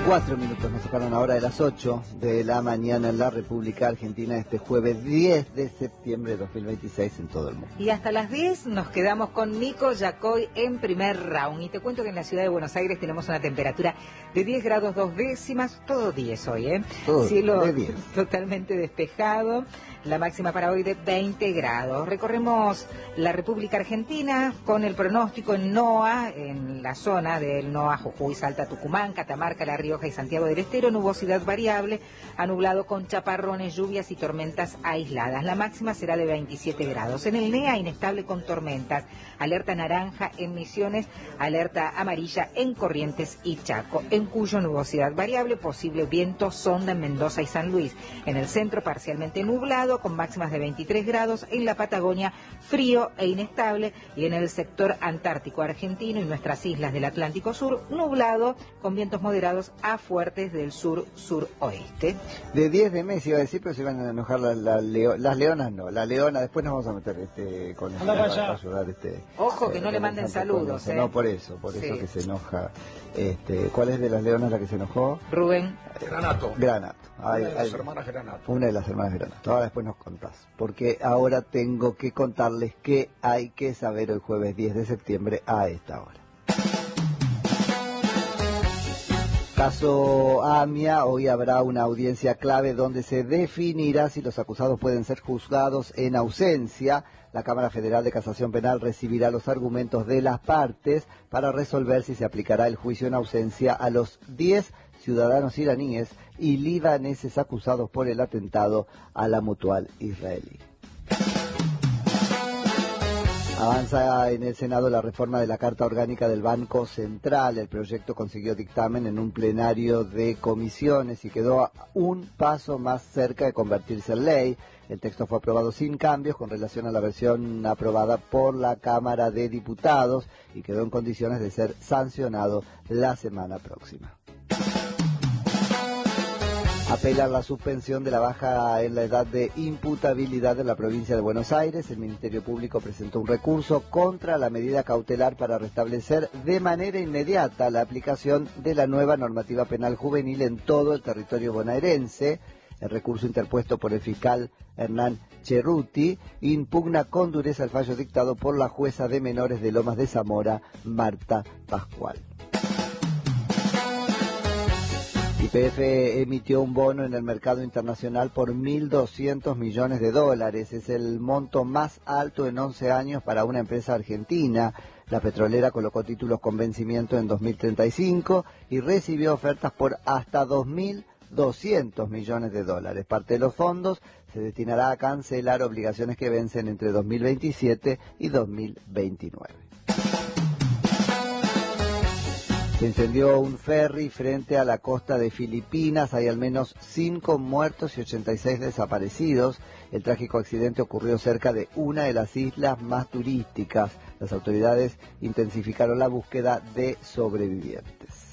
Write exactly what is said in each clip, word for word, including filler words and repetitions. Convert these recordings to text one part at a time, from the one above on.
Cuatro minutos nos separan ahora de las ocho de la mañana en la República Argentina este jueves diez de septiembre de dos mil veintiséis en todo el mundo. Y hasta las diez nos quedamos con Nico Yacoy en primer round. Y te cuento que en la ciudad de Buenos Aires tenemos una temperatura de diez grados dos décimas, todo diez hoy, ¿eh? Todo Cielo de diez. Totalmente despejado. La máxima para hoy de veinte grados. Recorremos la República Argentina con el pronóstico en NOA, en la zona del NOA, Jujuy, Salta, Tucumán, Catamarca, La Rioja y Santiago del Estero, nubosidad variable, anublado con chaparrones, lluvias y tormentas aisladas. La máxima será de veintisiete grados. En el NEA, inestable con tormentas. Alerta naranja en Misiones, alerta amarilla en Corrientes y Chaco. En Cuyo, nubosidad variable, posible viento sonda en Mendoza y San Luis. En el centro, parcialmente nublado, con máximas de veintitrés grados, en la Patagonia frío e inestable, y en el sector antártico argentino y nuestras islas del Atlántico Sur, nublado, con vientos moderados a fuertes del sur-suroeste. De diez de mes iba a decir, pero se iban a enojar la, la leo, las leonas, no, la leona, después nos vamos a meter este, con eso para, para ayudar. Este, Ojo que eh, no le manden saludos. Eh. No, por eso, por sí. eso que se enoja. Este, ¿Cuál es de las leonas la que se enojó? Rubén. Granato. Granato. Una Ay, de las ay, hermanas Granato. Una de las hermanas Granato. Ahora después nos contás, porque ahora tengo que contarles qué hay que saber hoy jueves diez de septiembre a esta hora. Caso AMIA, hoy habrá una audiencia clave donde se definirá si los acusados pueden ser juzgados en ausencia. La Cámara Federal de Casación Penal recibirá los argumentos de las partes para resolver si se aplicará el juicio en ausencia a los diez ciudadanos iraníes y libaneses acusados por el atentado a la Mutual israelí. Avanza en el Senado la reforma de la Carta Orgánica del Banco Central. El proyecto consiguió dictamen en un plenario de comisiones y quedó un paso más cerca de convertirse en ley. El texto fue aprobado sin cambios con relación a la versión aprobada por la Cámara de Diputados y quedó en condiciones de ser sancionado la semana próxima. Apelar la suspensión de la baja en la edad de imputabilidad de la provincia de Buenos Aires. El Ministerio Público presentó un recurso contra la medida cautelar para restablecer de manera inmediata la aplicación de la nueva normativa penal juvenil en todo el territorio bonaerense. El recurso interpuesto por el fiscal Hernán Cerruti impugna con dureza el fallo dictado por la jueza de menores de Lomas de Zamora, Marta Pascual. Y P F emitió un bono en el mercado internacional por mil doscientos millones de dólares. Es el monto más alto en once años para una empresa argentina. La petrolera colocó títulos con vencimiento en dos mil treinta y cinco y recibió ofertas por hasta dos mil doscientos millones de dólares. Parte de los fondos se destinará a cancelar obligaciones que vencen entre dos mil veintisiete y dos mil veintinueve. Se incendió un ferry frente a la costa de Filipinas. Hay al menos cinco muertos y ochenta y seis desaparecidos. El trágico accidente ocurrió cerca de una de las islas más turísticas. Las autoridades intensificaron la búsqueda de sobrevivientes.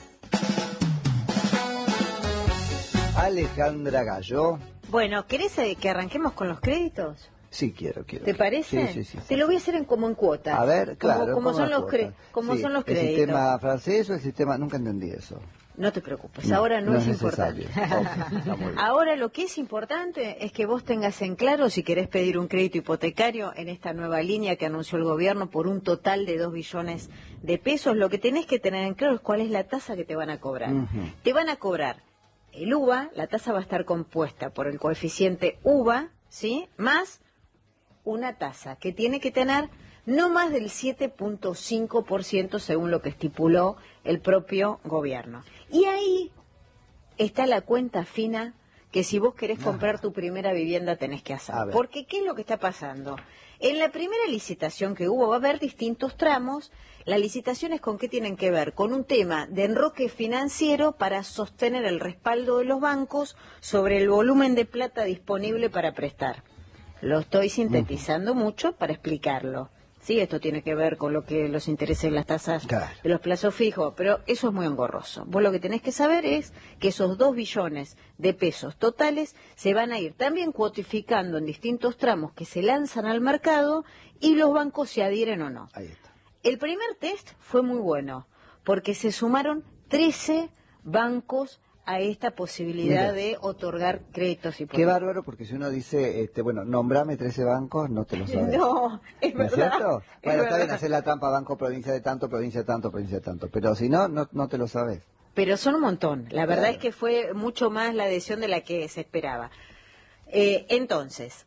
Alejandra Gallo. Bueno, ¿querés eh, que arranquemos con los créditos? Sí, quiero, quiero. ¿Te parece? Sí, sí, sí. Te lo voy a hacer en, como en cuotas. A ver, claro. Como, como son, los cre como sí, son los ¿el créditos. ¿El sistema francés o el sistema...? Nunca entendí eso. No te preocupes, No, ahora no, no es, es importante. Okay, ahora lo que es importante es que vos tengas en claro si querés pedir un crédito hipotecario en esta nueva línea que anunció el gobierno por un total de dos billones de pesos. Lo que tenés que tener en claro es cuál es la tasa que te van a cobrar. Uh-huh. Te van a cobrar el U V A, la tasa va a estar compuesta por el coeficiente U V A, ¿sí? Más una tasa que tiene que tener no más del siete punto cinco por ciento según lo que estipuló el propio gobierno. Y ahí está la cuenta fina que si vos querés comprar tu primera vivienda tenés que hacer. Porque ¿qué es lo que está pasando? En la primera licitación que hubo va a haber distintos tramos. Las licitaciones con qué tienen que ver? Con un tema de enroque financiero para sostener el respaldo de los bancos sobre el volumen de plata disponible para prestar. Lo estoy sintetizando mucho para explicarlo. Sí, esto tiene que ver con lo que los intereses de las tasas claro. de los plazos fijos, pero eso es muy engorroso. Vos lo que tenés que saber es que esos dos billones de pesos totales se van a ir también cuotificando en distintos tramos que se lanzan al mercado y los bancos se adhieren o no. Ahí está. El primer test fue muy bueno porque se sumaron trece bancos a esta posibilidad Mira, de otorgar créditos hipotecarios. Qué bárbaro, porque si uno dice, este, bueno, nombrame trece bancos, no te lo sabes. No, es ¿No es verdad. cierto? Es Bueno, está bien verdad. hacer la trampa, banco, provincia de tanto, provincia de tanto, provincia de tanto, pero si no, no, no te lo sabes. Pero son un montón. La verdad Claro. es que fue mucho más la adhesión de la que se esperaba. Eh, entonces,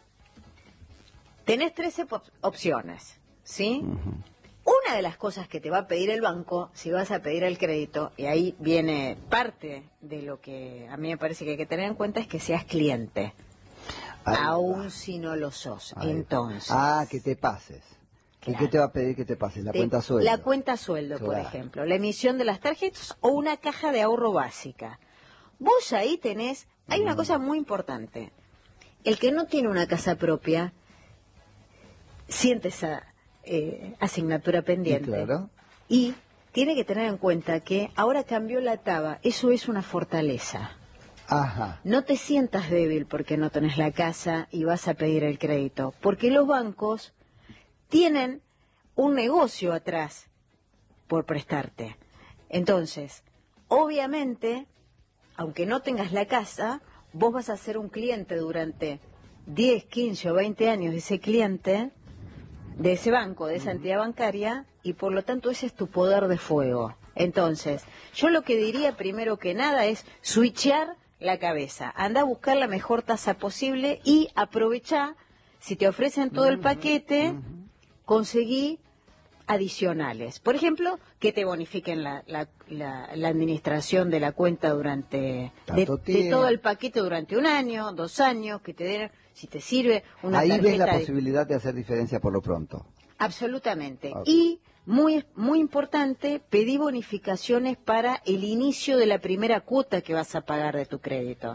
tenés trece op- opciones, ¿sí? Ujú. Una de las cosas que te va a pedir el banco, si vas a pedir el crédito, y ahí viene parte de lo que a mí me parece que hay que tener en cuenta, es que seas cliente, Ahí aún va. si no lo sos. Ahí va. Entonces, Ah, que te pases. ¿Y Claro. qué te va a pedir que te pases? La te- cuenta sueldo. la cuenta sueldo, por Claro. ejemplo, la emisión de las tarjetas o una caja de ahorro básica. Vos ahí tenés, hay una cosa muy importante. El que no tiene una casa propia siente esa eh, asignatura pendiente. Y claro. Y tiene que tener en cuenta que ahora cambió la taba, eso es una fortaleza. Ajá. No te sientas débil porque no tenés la casa y vas a pedir el crédito, porque los bancos tienen un negocio atrás por prestarte. Entonces, obviamente, aunque no tengas la casa, vos vas a ser un cliente durante diez, quince o veinte años de ese cliente, de ese banco, de esa entidad bancaria, y por lo tanto ese es tu poder de fuego. Entonces, yo lo que diría primero que nada es switchear la cabeza. Anda a buscar la mejor tasa posible y aprovechá, si te ofrecen todo el paquete, conseguí adicionales. Por ejemplo, que te bonifiquen la, la, la, la administración de la cuenta durante de, Tanto de tiempo. todo el paquete durante un año, dos años, que te den, si te sirve, una Ahí ves la tarjeta de- posibilidad de hacer diferencia por lo pronto. Absolutamente. Ok. Y muy muy importante, pedí bonificaciones para el inicio de la primera cuota que vas a pagar de tu crédito.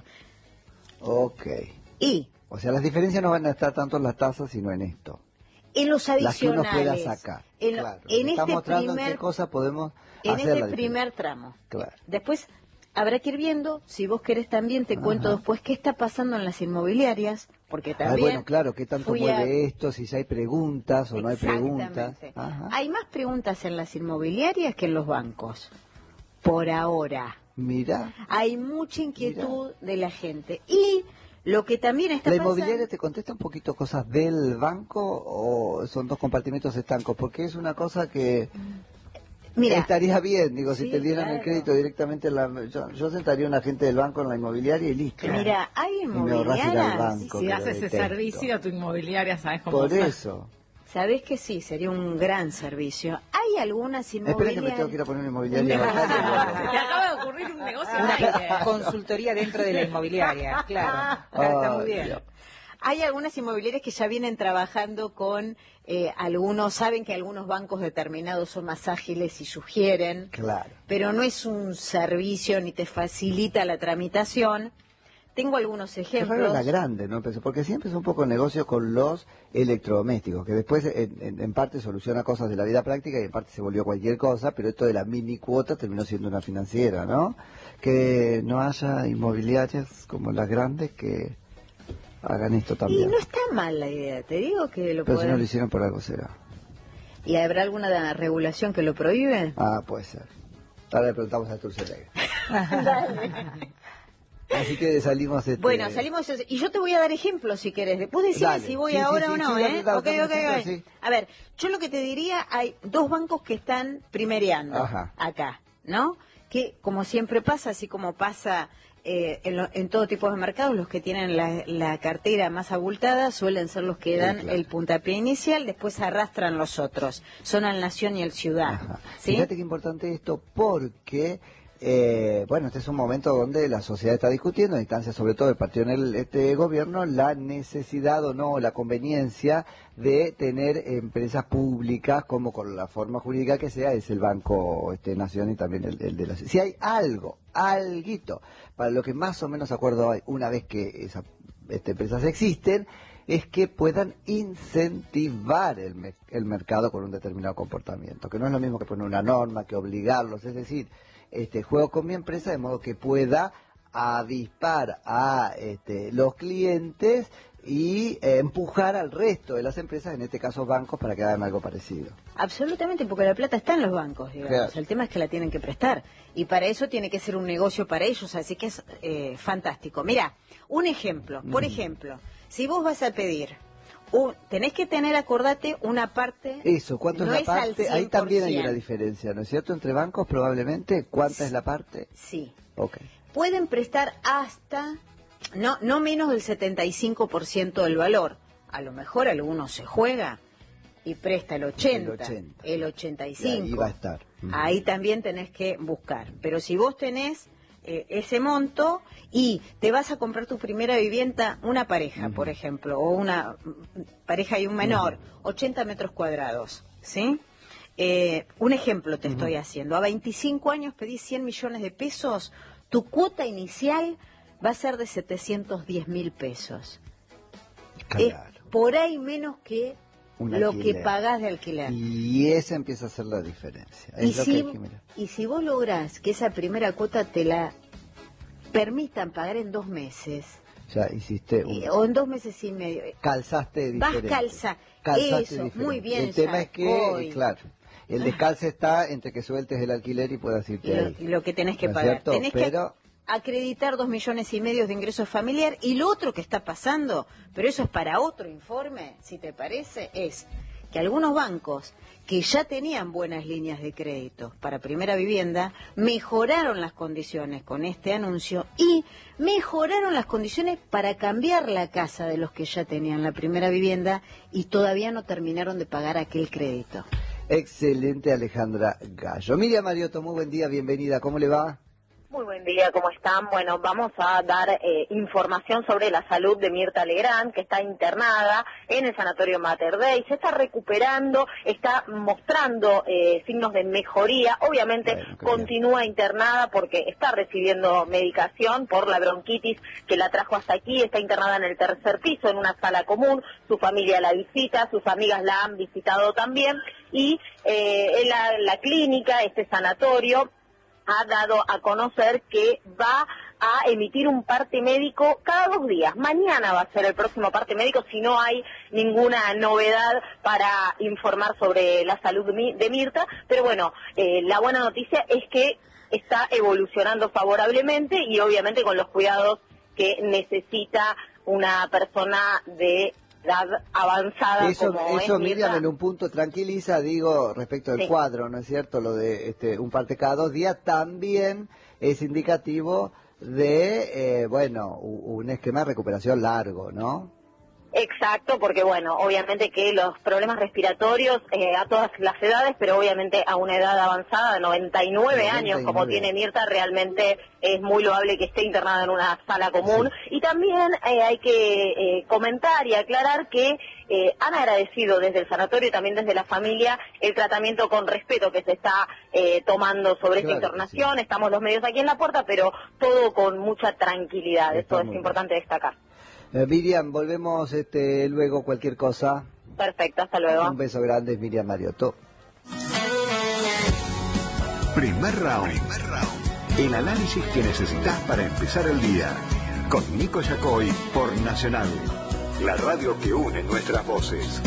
Ok. Y O sea, las diferencias no van a estar tanto en las tasas, sino en esto. en los Las que uno adicionales, pueda sacar. en, lo- Claro. en Está este mostrando en primer qué cosa podemos en hacer este la primer tramo. Claro. Después habrá que ir viendo, si vos querés también te cuento Ajá. después qué está pasando en las inmobiliarias, porque Ah, también bueno, claro, ¿qué tanto fui a- mueve esto? Si ya hay preguntas o no hay preguntas. Exactamente. Ajá. Hay más preguntas en las inmobiliarias que en los bancos. Por ahora. Mira, Hay mucha inquietud de la gente. Y lo que también está ¿la pasando... inmobiliaria te contesta un poquito cosas del banco o son dos compartimentos estancos? Porque es una cosa que Mira, estaría bien, digo, si Sí, te dieran el claro. crédito directamente, en la, yo, yo sentaría a un agente del banco en la inmobiliaria y listo. mira, hay Y me ahorras ir al inmobiliarias... banco. Si que das lo ese detesto. servicio, tu inmobiliaria, ¿sabes cómo Por usar? eso. Sabés que sí, sería un gran servicio. Hay algunas Espera que me tengo que ir inmobiliarias... a poner una Un inmobiliaria. negocio. bastante. Se te acaba de ocurrir un negocio al Una aire. consultoría dentro de la inmobiliaria, claro. Está, está muy Ay, bien. Dios. Hay algunas inmobiliarias que ya vienen trabajando con eh, algunos, saben que algunos bancos determinados son más ágiles y sugieren, Claro. pero no es un servicio ni te facilita la tramitación. Tengo algunos Qué raro ejemplos. la grande, ¿no? Empezó- Porque siempre es un poco negocio con los electrodomésticos, que después en, en- en parte soluciona cosas de la vida práctica y en parte se volvió cualquier cosa, pero esto de la mini cuota terminó siendo una financiera, ¿no? Que no haya inmobiliarias como las grandes que hagan esto Y también. no está mal la idea, te digo que lo Pero si no pueden... lo hicieron por algo será. ¿Y habrá alguna regulación que lo prohíbe? Ah, puede ser. Ahora le preguntamos a Turcelega. Así que salimos este... Bueno, salimos y yo te voy a dar ejemplos si querés. Vos decime Dale. si voy Sí, sí, ahora sí, o no, sí, dale, ¿eh? dale, Ok, dame ok, ejemplos, ok. sí. A ver, yo lo que te diría, hay dos bancos que están primereando Ajá. acá, ¿no? Que como siempre pasa, así como pasa eh, en, lo- en todo tipo de mercados, los que tienen la, la cartera más abultada suelen ser los que Sí, dan claro. el puntapié inicial, después arrastran los otros. Son al Nación y el Ciudad. Ajá. ¿Sí? Fíjate qué importante esto porque, eh, bueno, este es un momento donde la sociedad está discutiendo, a instancia sobre todo del partido en el este gobierno, la necesidad o no, la conveniencia de tener empresas públicas como con la forma jurídica que sea, es el Banco este, Nación y también el, el de la... Si hay algo, alguito, para lo que más o menos acuerdo hay, una vez que esas este, empresas existen, es que puedan incentivar el, me- el mercado con un determinado comportamiento, que no es lo mismo que poner una norma, que obligarlos, es decir, este juego con mi empresa de modo que pueda avispar a este, los clientes y eh, empujar al resto de las empresas, en este caso bancos, para que hagan algo parecido. Absolutamente, porque la plata está en los bancos, digamos. Claro. El tema es que la tienen que prestar. Y para eso tiene que ser un negocio para ellos, así que es eh, fantástico. Mira, un ejemplo. Por Mm. ejemplo, si vos vas a pedir, un, tenés que tener, acordate, una parte... Eso, ¿cuánto no es la al parte? Ahí también hay una cien por ciento. diferencia, ¿no es cierto? Entre bancos, probablemente. ¿Cuánta es la parte? Sí. Ok. Pueden prestar hasta, no, no menos del setenta y cinco por ciento del valor. A lo mejor alguno se juega y presta el ochenta, El ochenta. el ochenta y Y cinco. ahí va a estar. Mm. Ahí también tenés que buscar. Pero si vos tenés eh, ese monto y te vas a comprar tu primera vivienda, una pareja, Ujú. por ejemplo, o una mm, pareja y un menor, Ujú. ochenta metros cuadrados, ¿sí? Eh, un ejemplo te Ujú. estoy haciendo. A veinticinco años pedís cien millones de pesos, tu cuota inicial va a ser de setecientos diez mil pesos. Es Claro. por ahí menos que Un lo alquiler. que pagás de alquiler. Y esa empieza a ser la diferencia. Y Es lo si, que hay que mirar. y si vos lográs que esa primera cuota te la permitan pagar en dos meses, Ya hiciste un... eh, o en dos meses y medio, eh, Calzaste vas diferente. calza, Calzaste eso, diferente. muy bien. El tema es que, Jacoy. claro, el descalce está entre que sueltes el alquiler y puedas irte y lo, ahí. y lo que tenés que ¿No es pagar. cierto? Tenés Pero... que acreditar dos millones y medio de ingreso familiar, y lo otro que está pasando, pero eso es para otro informe, si te parece, es que algunos bancos que ya tenían buenas líneas de crédito para primera vivienda, mejoraron las condiciones con este anuncio y mejoraron las condiciones para cambiar la casa de los que ya tenían la primera vivienda y todavía no terminaron de pagar aquel crédito. Excelente, Alejandra Gallo. Miriam Mariotto, muy buen día, bienvenida, ¿cómo le va? Muy buen día, ¿cómo están? Bueno, vamos a dar eh, información sobre la salud de Mirta Legrand, que está internada en el Sanatorio Mater Dei. Se está recuperando, está mostrando eh, signos de mejoría. Obviamente Bueno, qué continúa internada porque está recibiendo medicación por la bronquitis que la trajo hasta aquí. Está internada en el tercer piso, en una sala común. Su familia la visita, sus amigas la han visitado también. Y eh, en la, la clínica, este sanatorio, ha dado a conocer que va a emitir un parte médico cada dos días. Mañana va a ser el próximo parte médico si no hay ninguna novedad para informar sobre la salud de Mirta. Pero bueno, eh, la buena noticia es que está evolucionando favorablemente y obviamente con los cuidados que necesita una persona de edad avanzada Eso, como eso es Miriam, Mirta. en un punto tranquiliza, digo, respecto del Sí. cuadro, ¿no es cierto? Lo de este, un parte cada dos días también es indicativo de, eh, bueno, u- un esquema de recuperación largo, ¿no? Exacto, porque bueno, obviamente que los problemas respiratorios eh, a todas las edades, pero obviamente a una edad avanzada de noventa y nueve años como noventa y nueve. tiene Mirta, realmente es muy loable que esté internada en una sala común. Sí. Y también eh, hay que eh, comentar y aclarar que eh, han agradecido desde el sanatorio y también desde la familia el tratamiento con respeto que se está eh, tomando sobre Claro esta que internación. sí. Estamos los medios aquí en la puerta, pero todo con mucha tranquilidad. Está Esto es muy importante destacar. Eh, Miriam, volvemos este, luego, cualquier cosa. Perfecto, hasta luego. Un beso grande, Miriam Mariotto. Primer round. Primer round. El análisis que necesitas para empezar el día. Con Nico Yacoy por Nacional. La radio que une nuestras voces.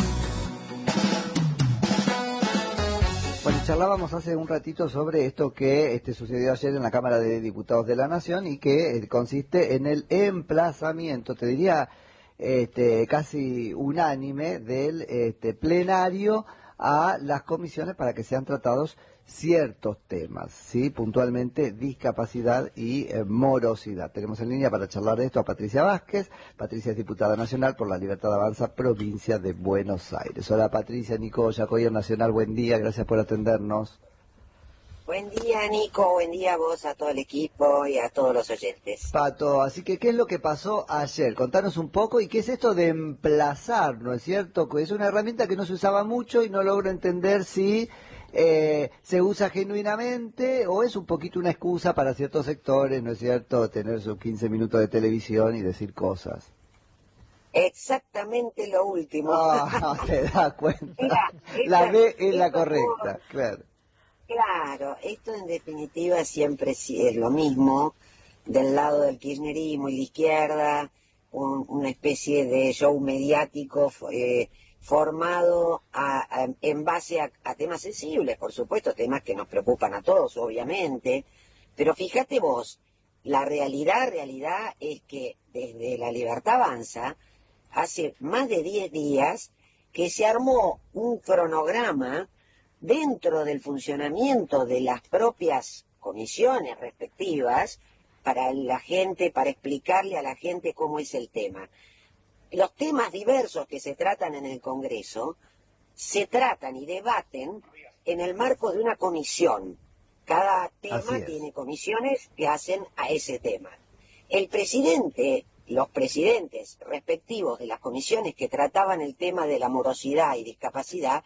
Bueno, charlábamos hace un ratito sobre esto que este, sucedió ayer en la Cámara de Diputados de la Nación y que eh, consiste en el emplazamiento, te diría, este, casi unánime del este, plenario a las comisiones para que sean tratados ciertos temas, ¿sí? Puntualmente discapacidad y eh, morosidad. Tenemos en línea para charlar de esto a Patricia Vázquez. Patricia es diputada nacional por la Libertad Avanza, provincia de Buenos Aires. Hola Patricia, Nico Yacoy Nacional, buen día, gracias por atendernos. Buen día, Nico, buen día a vos, a todo el equipo y a todos los oyentes. Pato, así que, ¿qué es lo que pasó ayer? Contanos un poco, y qué es esto de emplazar, ¿no es cierto? Que es una herramienta que no se usaba mucho y no logro entender si eh, se usa genuinamente o es un poquito una excusa para ciertos sectores, ¿no es cierto? Tener sus quince minutos de televisión y decir cosas. Exactamente lo último. Ah, te das cuenta. Mira, La esta- B es la esto correcta, claro. Claro, esto en definitiva siempre sí es lo mismo, del lado del kirchnerismo y la izquierda, un, una especie de show mediático eh, formado a, a, en base a, a temas sensibles, por supuesto, temas que nos preocupan a todos, obviamente, pero fíjate vos, la realidad, realidad es que desde La Libertad Avanza, hace más de diez días que se armó un cronograma dentro del funcionamiento de las propias comisiones respectivas para la gente, para explicarle a la gente cómo es el tema. Los temas diversos que se tratan en el Congreso se tratan y debaten en el marco de una comisión. Cada tema tiene comisiones que hacen a ese tema. El presidente, los presidentes respectivos de las comisiones que trataban el tema de la morosidad y discapacidad,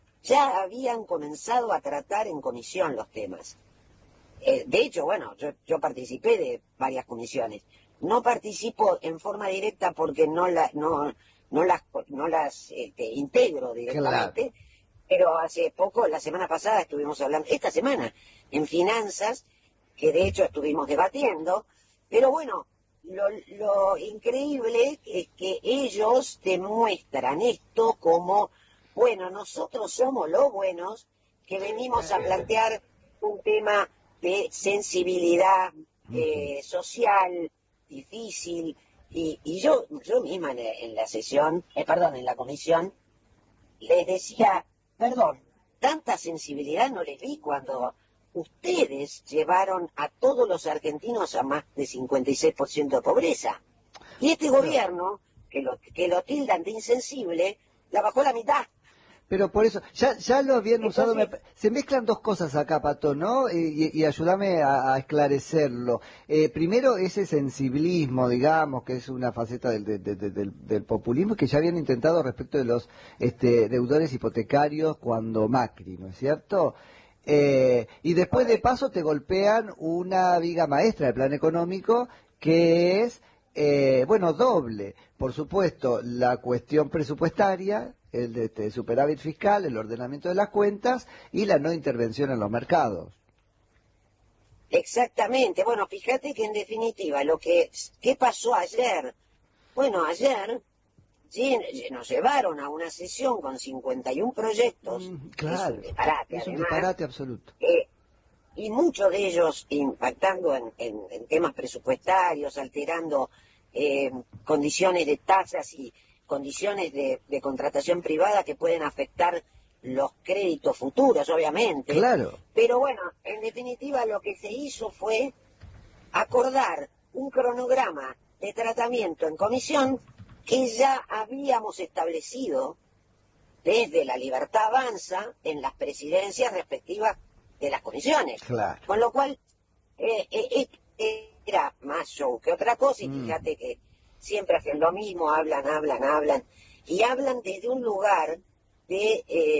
ya habían comenzado a tratar en comisión los temas. Eh, de hecho, bueno, yo, yo participé de varias comisiones. No participo en forma directa porque no, la, no, no las, no las este, integro directamente, claro. Pero hace poco, la semana pasada estuvimos hablando, esta semana, en finanzas, que de hecho estuvimos debatiendo, pero bueno, lo, lo increíble es que ellos demuestran esto como, bueno, nosotros somos los buenos que venimos a plantear un tema de sensibilidad eh, social difícil, y, y yo yo misma en, en la sesión, eh, perdón, en la comisión, les decía, perdón, tanta sensibilidad no les vi cuando ustedes llevaron a todos los argentinos a más de cincuenta y seis por ciento de pobreza. Y este gobierno, que lo, que lo tildan de insensible, la bajó la mitad. Pero por eso, ya ya lo habían Entonces, usado, me, se mezclan dos cosas acá, Pato, ¿no? Y, y, y ayúdame a, a esclarecerlo. Eh, primero, ese sensibilismo, digamos, que es una faceta del, del, del, del, del populismo que ya habían intentado respecto de los este, deudores hipotecarios cuando Macri, ¿no es cierto? Eh, y después de paso te golpean una viga maestra del plan económico que es, eh, bueno, doble. Por supuesto, la cuestión presupuestaria, el de este, superávit fiscal, el ordenamiento de las cuentas y la no intervención en los mercados. Exactamente. Bueno, fíjate que en definitiva, lo que ¿qué pasó ayer? Bueno, ayer sí, nos llevaron a una sesión con cincuenta y uno proyectos. Mm, claro, es un disparate, es un además, disparate absoluto. Eh, y muchos de ellos impactando en, en, en temas presupuestarios, alterando eh, condiciones de tasas y condiciones de, de contratación privada que pueden afectar los créditos futuros, obviamente. Claro. Pero bueno, en definitiva lo que se hizo fue acordar un cronograma de tratamiento en comisión que ya habíamos establecido desde La Libertad Avanza en las presidencias respectivas de las comisiones. Claro. Con lo cual, eh, eh, eh, era más show que otra cosa, y mm. fíjate que siempre hacen lo mismo, hablan, hablan, hablan, y hablan desde un lugar de, eh,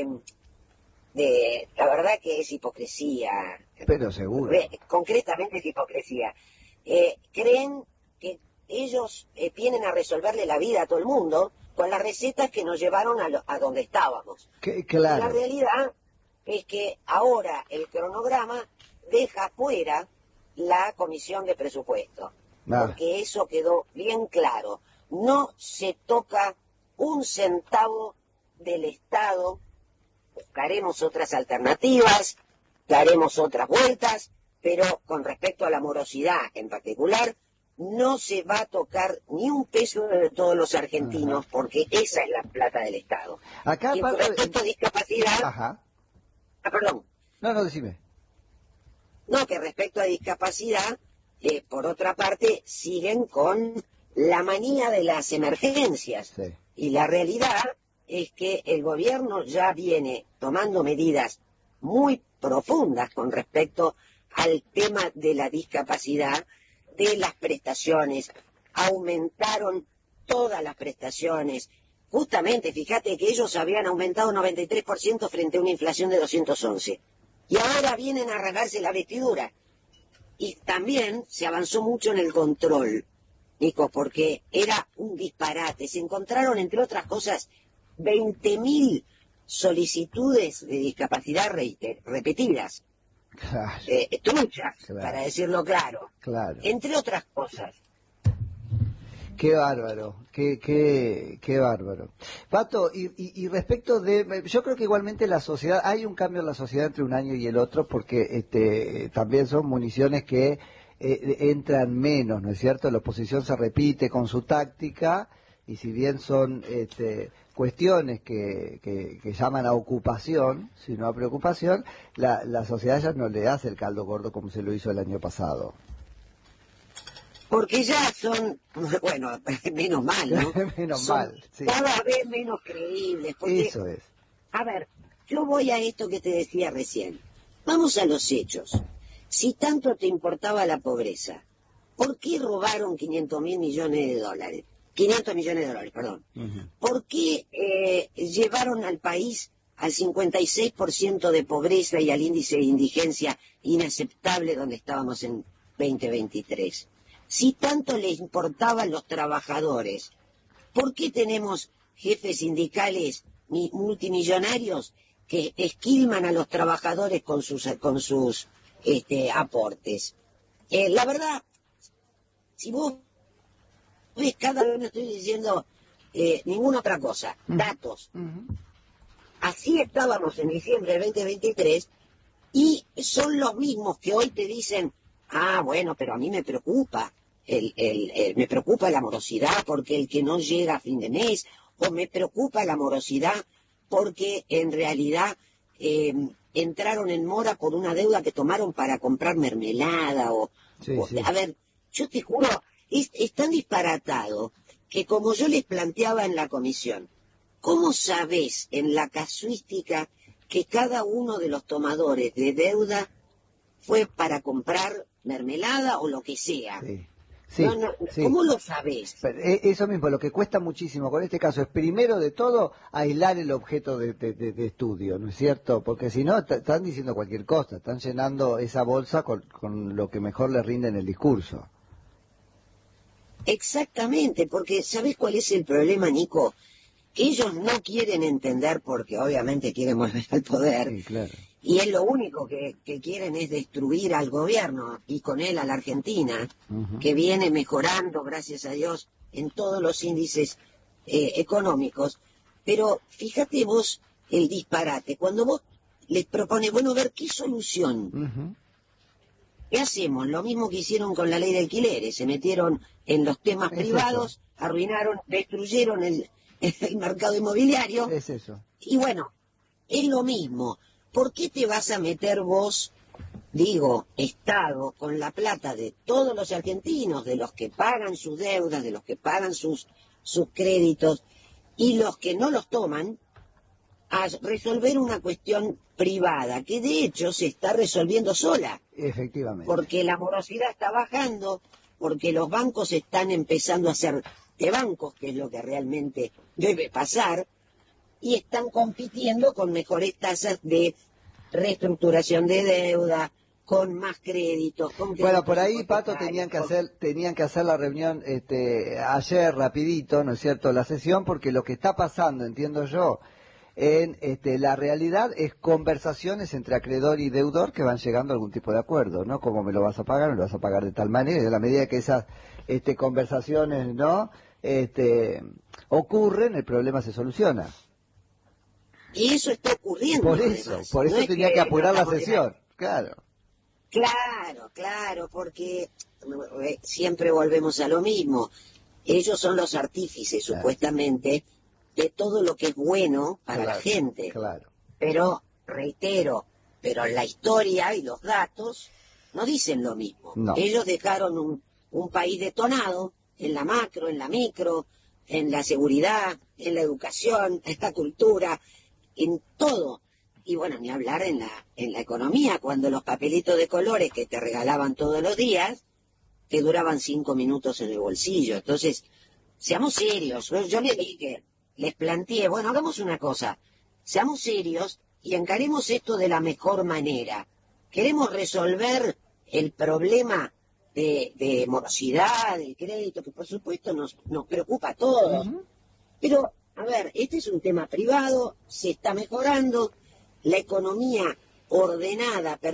de la verdad que es hipocresía. Pero seguro. Concretamente es hipocresía. Eh, creen que ellos eh, vienen a resolverle la vida a todo el mundo con las recetas que nos llevaron a, lo, a donde estábamos. Que, claro. La realidad es que ahora el cronograma deja fuera la comisión de presupuesto. Ah. Porque eso quedó bien claro. No se toca un centavo del Estado. Buscaremos otras alternativas, daremos otras vueltas, pero con respecto a la morosidad en particular, no se va a tocar ni un peso de todos los argentinos, Ajá. porque esa es la plata del Estado. Acá, y con respecto a discapacidad... Ajá. Ah, perdón. No, no, decime. No, que respecto a discapacidad, eh, por otra parte, siguen con la manía de las emergencias. Sí. Y la realidad es que el gobierno ya viene tomando medidas muy profundas con respecto al tema de la discapacidad, de las prestaciones. Aumentaron todas las prestaciones. Justamente, fíjate que ellos habían aumentado noventa y tres por ciento frente a una inflación de doscientos once. Y ahora vienen a rasgarse la vestidura. Y también se avanzó mucho en el control, Nico, porque era un disparate. Se encontraron, entre otras cosas, veinte mil solicitudes de discapacidad reiter, repetidas. Claro. Eh, truchas, claro. para decirlo claro. Claro. Entre otras cosas. Qué bárbaro, qué, qué, qué bárbaro. Pato, y, y, y respecto de, yo creo que igualmente la sociedad, hay un cambio en la sociedad entre un año y el otro, porque este, también son municiones que eh, entran menos, ¿no es cierto? La oposición se repite con su táctica, y si bien son este, cuestiones que, que, que llaman a ocupación, sino a preocupación, la, la sociedad ya no le hace el caldo gordo como se lo hizo el año pasado. Porque ya son, bueno, menos mal, ¿no? menos son mal, sí. Cada vez menos creíbles. Porque, eso es. A ver, yo voy a esto que te decía recién. Vamos a los hechos. Si tanto te importaba la pobreza, ¿por qué robaron quinientos mil millones de dólares? quinientos millones de dólares, perdón. Uh-huh. ¿Por qué eh, llevaron al país al cincuenta y seis por ciento de pobreza y al índice de indigencia inaceptable donde estábamos en veinte veintitrés? Si tanto les importaban los trabajadores, ¿por qué tenemos jefes sindicales multimillonarios que esquilman a los trabajadores con sus, con sus este, aportes? Eh, la verdad, si vos ves, cada vez no estoy diciendo eh, ninguna otra cosa, uh-huh. datos. Uh-huh. Así estábamos en diciembre del veinte veintitrés y son los mismos que hoy te dicen, ah, bueno, pero a mí me preocupa, el, el, el, me preocupa la morosidad porque el que no llega a fin de mes, o me preocupa la morosidad porque en realidad eh, entraron en mora por una deuda que tomaron para comprar mermelada, o, sí, o sí. A ver, yo te juro, es, es tan disparatado que como yo les planteaba en la comisión, ¿cómo sabés en la casuística que cada uno de los tomadores de deuda fue para comprar mermelada o lo que sea? Sí. Sí, no, no, sí. ¿Cómo lo sabés? Pero eso mismo, lo que cuesta muchísimo con este caso es primero de todo aislar el objeto de, de, de, de estudio, ¿no es cierto? Porque si no, t- están diciendo cualquier cosa, están llenando esa bolsa con, con lo que mejor les rinde en el discurso. Exactamente, porque ¿sabés cuál es el problema, Nico? Que ellos no quieren entender porque obviamente quieren volver al poder. Sí, claro. Y es lo único que, que quieren es destruir al gobierno y con él a la Argentina, uh-huh. que viene mejorando, gracias a Dios, en todos los índices eh, económicos. Pero fíjate vos el disparate. Cuando vos les propones, bueno, ver qué solución. Uh-huh. ¿Qué hacemos? Lo mismo que hicieron con la ley de alquileres. Se metieron en los temas es privados, eso. Arruinaron, destruyeron el, el mercado inmobiliario. Es eso. Y bueno, es lo mismo. ¿Por qué te vas a meter vos, digo, Estado, con la plata de todos los argentinos, de los que pagan sus deudas, de los que pagan sus, sus créditos, y los que no los toman, a resolver una cuestión privada, que de hecho se está resolviendo sola? Efectivamente. Porque la morosidad está bajando, porque los bancos están empezando a ser de bancos, que es lo que realmente debe pasar, y están compitiendo con mejores tasas de reestructuración de deuda, con más créditos. Con bueno, por ahí, Pato, tenían que hacer tenían que hacer la reunión este, ayer rapidito, ¿no es cierto?, la sesión, porque lo que está pasando, entiendo yo, en este, la realidad es conversaciones entre acreedor y deudor que van llegando a algún tipo de acuerdo, ¿no? ¿Cómo me lo vas a pagar? Me lo vas a pagar de tal manera, y a la medida que esas este, conversaciones no este, ocurren, el problema se soluciona. Y eso está ocurriendo. Por eso, además. por eso no tenía que, que apurar la de... sesión, claro. Claro, claro, porque siempre volvemos a lo mismo. Ellos son los artífices, claro, supuestamente, de todo lo que es bueno para claro, la gente. Claro. Pero, reitero, pero la historia y los datos no dicen lo mismo. No. Ellos dejaron un, un país detonado en la macro, en la micro, en la seguridad, en la educación, en la cultura, en todo. Y bueno, ni hablar en la en la economía, cuando los papelitos de colores que te regalaban todos los días te duraban cinco minutos en el bolsillo. Entonces, seamos serios. Yo les dije, les planteé, bueno, hagamos una cosa, seamos serios y encaremos esto de la mejor manera. Queremos resolver el problema de, de morosidad, del crédito, que por supuesto nos, nos preocupa a todos. Uh-huh. Pero, a ver, este es un tema privado, se está mejorando, la economía ordenada,